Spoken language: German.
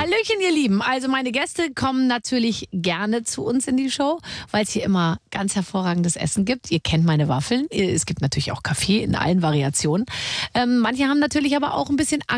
Hallöchen, ihr Lieben. Also meine Gäste kommen natürlich gerne zu uns in die Show, weil es hier immer ganz hervorragendes Essen gibt. Ihr kennt meine Waffeln. Es gibt natürlich auch Kaffee in allen Variationen. Manche haben natürlich aber auch ein bisschen Angst